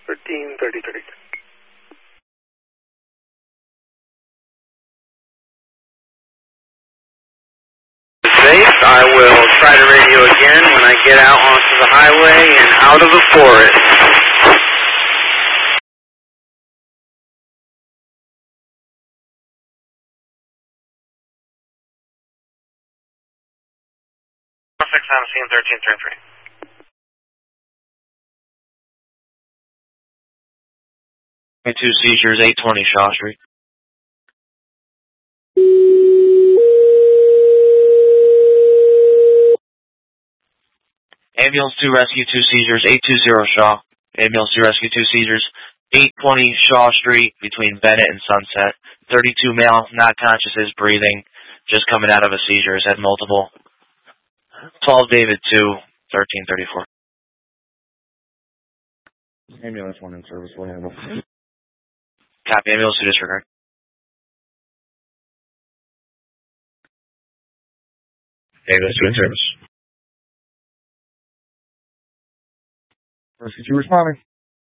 1330. Safe. I will try to radio again when I get out onto the highway and out of the forest. I'm seeing 1333. Two seizures, 820 Shaw Street. Ambulance 2 Rescue 2 seizures, 820 Shaw. Ambulance 2 Rescue 2 seizures, 820 Shaw Street between Bennett and Sunset. 32 male, not conscious, is breathing, just coming out of a seizure, has had multiple. 12 David 2, 1334. Ambulance 1 in service, we'll handle. Copy, ambulance 2 disregard. Ambulance 2 in service. Rescue 2 responding.